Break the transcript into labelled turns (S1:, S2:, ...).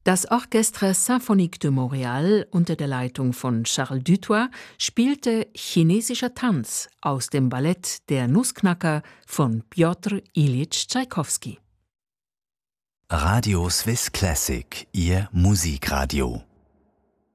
S1: Das Orchestre Symphonique de Montréal unter der Leitung von Charles Dutoit spielte Chinesischer Tanz aus dem Ballett Der Nussknacker von Pjotr Iljitsch Tschaikowski.
S2: Radio Swiss Classic, Ihr Musikradio.